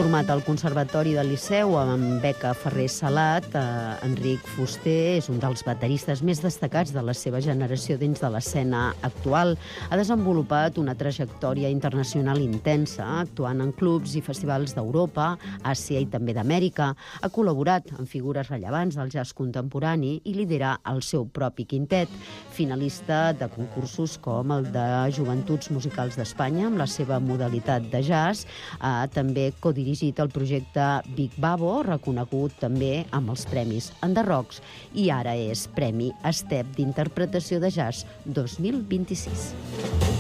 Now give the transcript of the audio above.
format al Conservatori del Liceu amb beca Ferrer Salat, Enric Fuster és un dels bateristes més destacats de la seva generació dins de l'escena actual. Ha desenvolupat una trajectòria internacional intensa, actuant en clubs i festivals d'Europa, Àsia i també d'Amèrica. Ha col·laborat amb figures rellevants del jazz contemporani i lidera el seu propi quintet, finalista de concursos com el de Joventuts Musicals d'Espanya amb la seva modalitat de jazz. Ha també codirigit el projecte Big Babo, reconegut també amb els premis Enderrocs, i ara és Premi Estep d'Interpretació de Jazz 2026.